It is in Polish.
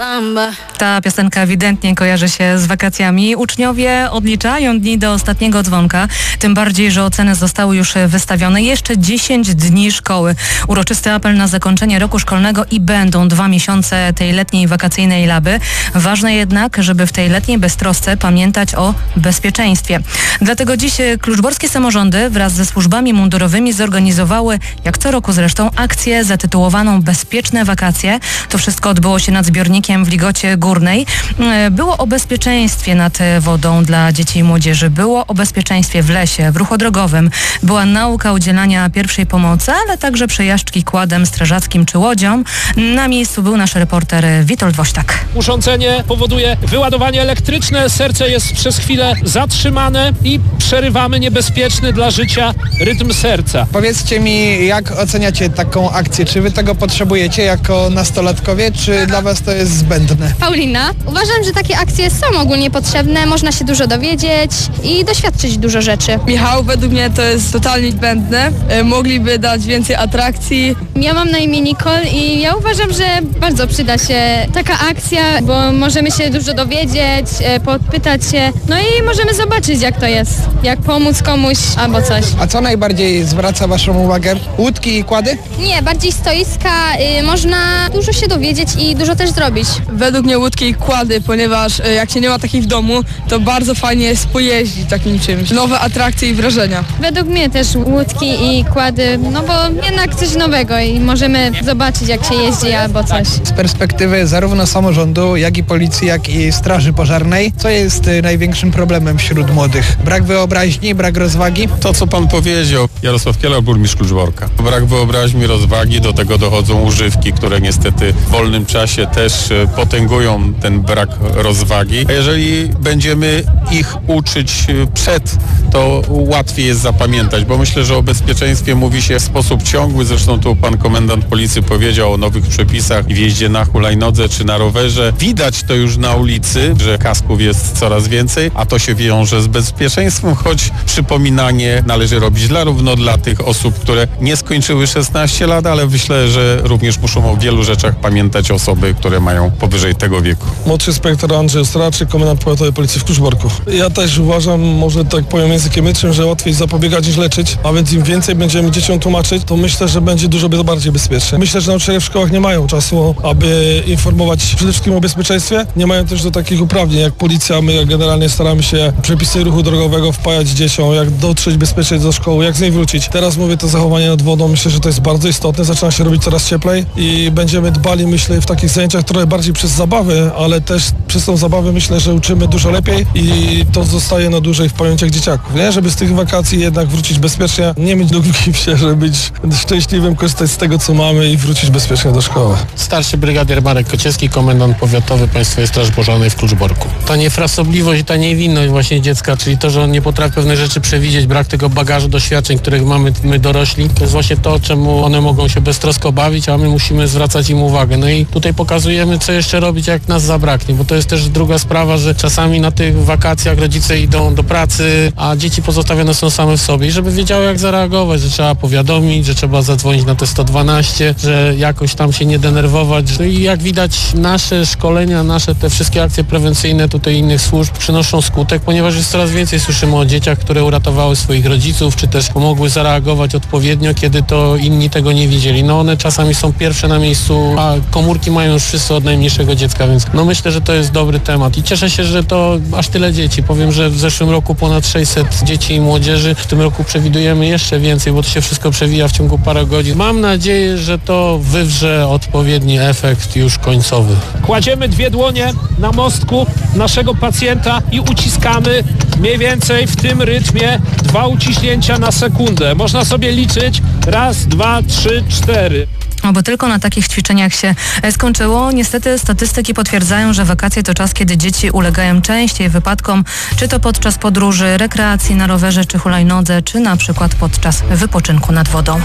Ta piosenka ewidentnie kojarzy się z wakacjami. Uczniowie odliczają dni do ostatniego dzwonka, tym bardziej, że oceny zostały już wystawione. Jeszcze 10 dni szkoły. Uroczysty apel na zakończenie roku szkolnego i będą 2 miesiące tej letniej wakacyjnej laby. Ważne jednak, żeby w tej letniej beztrosce pamiętać o bezpieczeństwie. Dlatego dziś kluczborskie samorządy wraz ze służbami mundurowymi zorganizowały, jak co roku zresztą, akcję zatytułowaną Bezpieczne wakacje. To wszystko odbyło się nad zbiornikiem w Ligocie Górnej. Było o bezpieczeństwie nad wodą dla dzieci i młodzieży. Było o bezpieczeństwie w lesie, w ruchu drogowym. Była nauka udzielania pierwszej pomocy, ale także przejażdżki quadem strażackim czy łodzią. Na miejscu był nasz reporter Witold Wośtak. Urządzenie powoduje wyładowanie elektryczne, serce jest przez chwilę zatrzymane i przerywamy niebezpieczny dla życia rytm serca. Powiedzcie mi, jak oceniacie taką akcję? Czy wy tego potrzebujecie jako nastolatkowie, czy dla was to jest zbędne? Paulina. Uważam, że takie akcje są ogólnie potrzebne, można się dużo dowiedzieć i doświadczyć dużo rzeczy. Michał, według mnie to jest totalnie zbędne. Mogliby dać więcej atrakcji. Ja mam na imię Nicole i ja uważam, że bardzo przyda się taka akcja, bo możemy się dużo dowiedzieć, podpytać się, no i możemy zobaczyć, jak to jest, jak pomóc komuś albo coś. A co najbardziej zwraca waszą uwagę? Łódki i kłady? Nie, bardziej stoiska, można dużo się dowiedzieć i dużo też zrobić. Według mnie łódki i kłady, ponieważ jak się nie ma takich w domu, to bardzo fajnie jest pojeździć takim czymś. Nowe atrakcje i wrażenia. Według mnie też łódki i kłady, no bo jednak coś nowego i możemy zobaczyć, jak się jeździ albo coś. Z perspektywy zarówno samorządu, jak i policji, jak i straży pożarnej, co jest największym problemem wśród młodych? Brak wyobraźni, brak rozwagi? To, co pan powiedział, Jarosław Kielar, burmistrz Kluczborka. Brak wyobraźni, rozwagi, do tego dochodzą używki, które niestety w wolnym czasie też potęgują ten brak rozwagi. A jeżeli będziemy ich uczyć przed, to łatwiej jest zapamiętać, bo myślę, że o bezpieczeństwie mówi się w sposób ciągły. Zresztą tu pan komendant policji powiedział o nowych przepisach w jeździe na hulajnodze czy na rowerze. Widać to już na ulicy, że kasków jest coraz więcej, a to się wiąże z bezpieczeństwem, choć przypominanie należy robić zarówno dla tych osób, które nie skończyły 16 lat, ale myślę, że również muszą o wielu rzeczach pamiętać osoby, które mają powyżej tego wieku. Młodszy inspektor Andrzej Ostraczyk, komendant powiatowej policji w Kluczborku. Ja też uważam, może tak powiem językiem myczym, że łatwiej zapobiegać niż leczyć, a więc im więcej będziemy dzieciom tłumaczyć, to myślę, że będzie dużo bardziej bezpiecznie. Myślę, że nauczyciele w szkołach nie mają czasu, aby informować przede wszystkim o bezpieczeństwie. Nie mają też do takich uprawnień jak policja. My generalnie staramy się przepisy ruchu drogowego wpajać dzieciom, jak dotrzeć bezpiecznie do szkoły, jak z niej wrócić. Teraz mówię to zachowanie nad wodą, myślę, że to jest bardzo istotne, zaczyna się robić coraz cieplej i będziemy dbali, myślę, w takich zajęciach trochę bardziej przez zabawę, ale też przez tą zabawę myślę, że uczymy dużo lepiej i to zostaje na dłużej w pamięciach dzieciaków, nie? Żeby z tych wakacji jednak wrócić bezpiecznie, nie mieć długi w się, żeby być szczęśliwym, korzystać z tego, co mamy i wrócić bezpiecznie do szkoły. Starszy brygadier Marek Kociewski, komendant powiatowy Państwowej Straży Pożarnej w Kluczborku. Ta niefrasobliwość i ta niewinność właśnie dziecka, czyli to, że on nie potrafi pewne rzeczy przewidzieć, brak tego bagażu doświadczeń, których mamy my dorośli, to jest właśnie to, czemu one mogą się beztrosko bawić, a my musimy zwracać im uwagę. No i tutaj pokazujemy, co jeszcze robić, jak nas zabraknie, bo to jest też druga sprawa, że czasami na tych wakacjach rodzice idą do pracy, a dzieci pozostawione są same w sobie i żeby wiedziały, jak zareagować, że trzeba powiadomić, że trzeba zadzwonić na te 112, że jakoś tam się nie denerwować. No i jak widać, nasze szkolenia, nasze te wszystkie akcje prewencyjne tutaj innych służb przynoszą skutek, ponieważ jest coraz więcej słyszymy o dzieciach, które uratowały swoich rodziców, czy też pomogły zareagować odpowiednio, kiedy to inni tego nie widzieli. No one czasami są pierwsze na miejscu, a komórki mają już wszyscy od najmniejszego dziecka, więc no myślę, że to jest dobry temat i cieszę się, że to aż tyle dzieci. Powiem, że w zeszłym roku ponad 600 dzieci i młodzieży, w tym roku przewidujemy jeszcze więcej, bo to się wszystko przewija w ciągu paru godzin. Mam nadzieję, że to wywrze odpowiedni efekt już końcowy. Kładziemy 2 dłonie na mostku naszego pacjenta i uciskamy mniej więcej w tym rytmie 2 uciśnięcia na sekundę. Można sobie liczyć 1, 2, 3, 4. Bo tylko na takich ćwiczeniach się skończyło. Niestety statystyki potwierdzają, że wakacje to czas, kiedy dzieci ulegają częściej wypadkom, czy to podczas podróży, rekreacji na rowerze czy hulajnodze, czy na przykład podczas wypoczynku nad wodą.